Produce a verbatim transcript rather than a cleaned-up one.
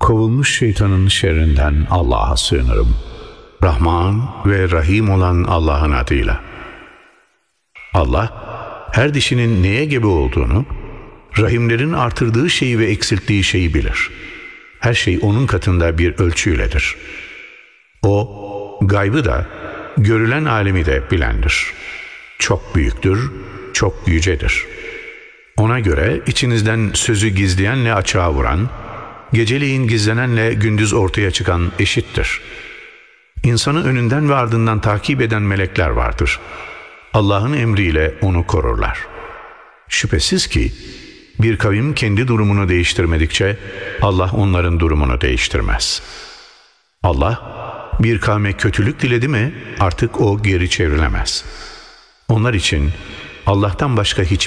Kovulmuş şeytanın şerrinden Allah'a sığınırım. Rahman ve Rahim olan Allah'ın adıyla. Allah, her dişinin neye gebe olduğunu, rahimlerin artırdığı şeyi ve eksilttiği şeyi bilir. Her şey onun katında bir ölçüyledir. O, gaybı da, görülen alemi de bilendir. Çok büyüktür, çok yücedir. Ona göre içinizden sözü gizleyenle açığa vuran, geceleyin gizlenenle gündüz ortaya çıkan eşittir. İnsanı önünden ve ardından takip eden melekler vardır. Allah'ın emriyle onu korurlar. Şüphesiz ki bir kavim kendi durumunu değiştirmedikçe Allah onların durumunu değiştirmez. Allah bir kavme kötülük diledi mi artık o geri çevrilemez. Onlar için Allah'tan başka hiç